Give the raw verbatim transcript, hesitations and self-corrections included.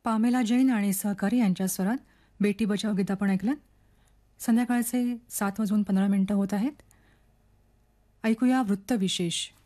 Pamela Jain आणि सहकारी यांच्या स्वरात बेटी बचाव गीत आपण ऐकलं. संध्याकाळचे सात वाजून पंधरा मिनिटं होत आहेत. ऐकूया वृत्तविशेष.